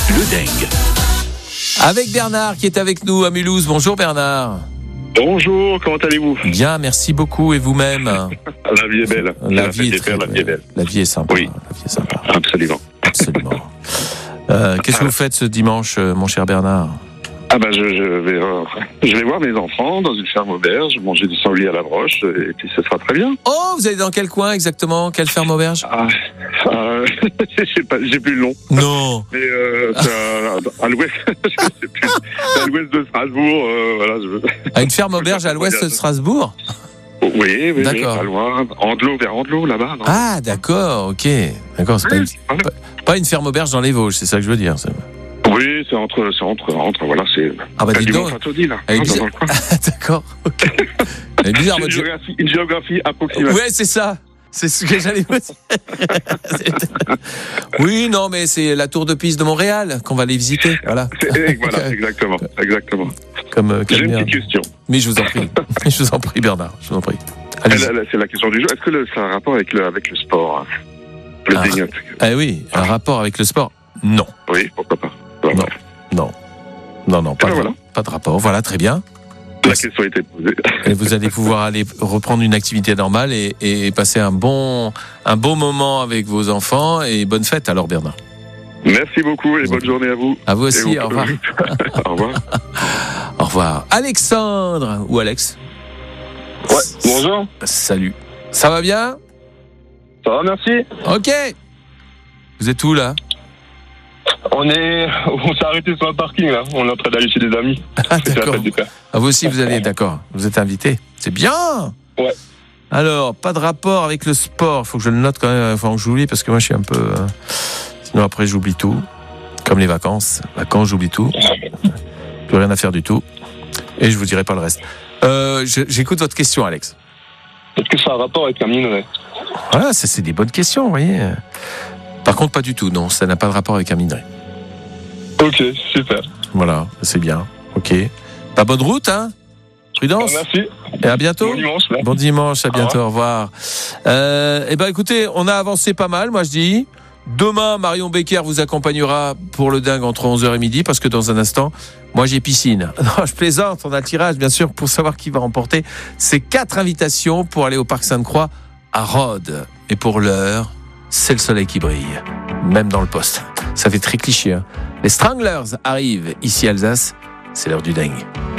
Le dingue. Avec Bernard qui est avec nous à Mulhouse. Bonjour Bernard. Bonjour, comment allez-vous? Bien, merci beaucoup. Et vous-même? La vie est belle. La vie est belle. La vie est sympa. Oui. La vie est sympa. Absolument. Qu'est-ce que vous faites ce dimanche, mon cher Bernard? Je vais voir mes enfants dans une ferme auberge, manger du sanglier à la broche, et puis ce sera très bien. Oh, vous allez dans quel coin exactement? Quelle ferme auberge? Je sais pas, j'ai plus le nom. Non. Mais c'est à l'ouest, je sais plus. C'est à l'ouest de Strasbourg, voilà. À une ferme auberge à l'ouest de Strasbourg? Oui, D'accord. pas loin. Vers Andelot, là-bas, non? Ah, d'accord, ok. D'accord, c'est pas une ferme auberge dans les Vosges, c'est ça que je veux dire. Oui, c'est entre, voilà, c'est. Ah bah dis du donc. Mont-Saint-Odile, là. Elle est Dans bizarre. le coin. D'accord, ok. Elle est bizarre, votre Une géographie approximative. Ouais, c'est ça. C'est ce que j'allais vous dire. Oui, non, mais c'est la tour de Pise de Montréal qu'on va aller visiter. Voilà. Voilà, exactement. Comme J'ai une bien. petite question. Mais je vous en prie. Je vous en prie, Bernard. Je vous en prie. C'est la question du jour. Est-ce que ça a un rapport avec le sport, hein? Le dingue. Ah oui, un rapport avec le sport? Non. Oui, pourquoi pas. Non, pas de rapport. Voilà, très bien. La question a été posée. Et vous allez pouvoir aller reprendre une activité normale et passer un bon moment avec vos enfants. Et bonne fête alors, Bernard. Merci beaucoup et bonne journée à vous. À vous aussi, au revoir. Au revoir. Au revoir. Alexandre ou Alex? Ouais, bonjour. Salut. Ça va bien? Ça va, merci. Ok. Vous êtes où là? On s'est arrêté sur un parking là. On est en train d'aller chez des amis. Ah, C'est la d'accord. fête du père. Ah, vous aussi, vous allez, d'accord. Vous êtes invité. C'est bien. Ouais. Alors, pas de rapport avec le sport. Faut que je le note quand même avant que j'oublie parce que moi, je suis un peu. Sinon, après, j'oublie tout. Comme les vacances. Vacances, j'oublie tout. Plus rien à faire du tout. Et je vous dirai pas le reste. J'écoute votre question, Alex. Est-ce que ça a un rapport avec un minerai? Voilà, ça, c'est des bonnes questions, vous voyez. Par contre, pas du tout. Non, ça n'a pas de rapport avec un minerai. Ok, super. Voilà, c'est bien. Ok. Pas bonne route, hein? Prudence. Merci. Et à bientôt. Bon dimanche. Là. Bon dimanche, à bientôt, au revoir. Écoutez, on a avancé pas mal, moi je dis. Demain, Marion Becker vous accompagnera pour le dingue entre 11h et midi, parce que dans un instant, moi j'ai piscine. Non, je plaisante, on a le tirage, bien sûr, pour savoir qui va remporter ces 4 invitations pour aller au Parc Sainte-Croix à Rhodes. Et pour l'heure, c'est le soleil qui brille, même dans le poste. Ça fait très cliché, hein. Les Stranglers arrivent ici à Alsace, c'est l'heure du dingue.